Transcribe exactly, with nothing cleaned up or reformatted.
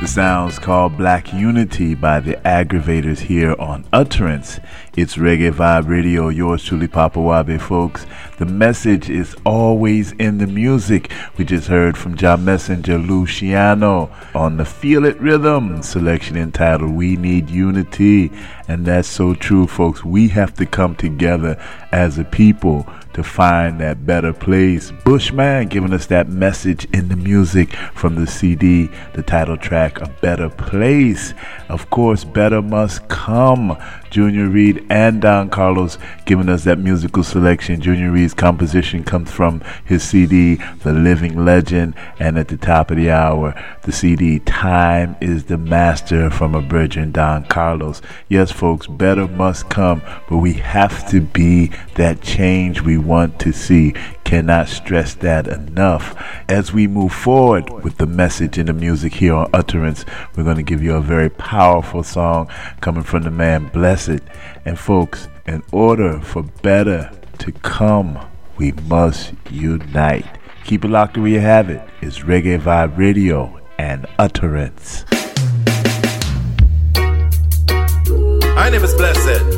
The sounds called Black Unity by the Aggravators here on Utterance. It's Reggae Vibe Radio, yours truly, Papa Wabe, folks. The message is always in the music. We just heard from Jah Messenger Luciano on the Feel It Rhythm selection entitled We Need Unity. And that's so true, folks. We have to come together as a people to find that better place. Bushman giving us that message in the music from the C D, the title track, A Better Place. Of course, Better Must Come. Junior Reid and Don Carlos giving us that musical selection. Junior Reid's composition comes from his C D, The Living Legend, and at the top of the hour, the C D, Time is the Master, from a Virgin Don Carlos. Yes, folks, better must come, but we have to be that change we want to see. Cannot stress that enough. As we move forward with the message in the music here on Utterance, we're going to give you a very powerful song coming from the man Blessed. And folks, in order for better to come, we must unite. Keep it locked where you have it. It's Reggae Vibe Radio and Utterance. My name is Blessed.